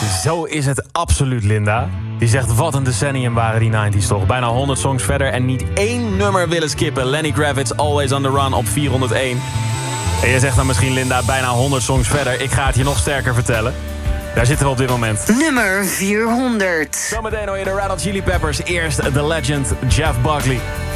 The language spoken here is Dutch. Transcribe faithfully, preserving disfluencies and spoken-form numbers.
Zo is het absoluut, Linda. Die zegt, wat een decennium waren die nineties toch. Bijna honderd songs verder en niet één nummer willen skippen. Lenny Kravitz, Always on the Run op vierhonderdéén. En je zegt dan misschien, Linda, bijna honderd songs verder. Ik ga het je nog sterker vertellen. Daar zitten we op dit moment. Nummer vierhonderd. Zometeen hoor je de Red Hot Chili Peppers. Eerst The Legend, Jeff Buckley.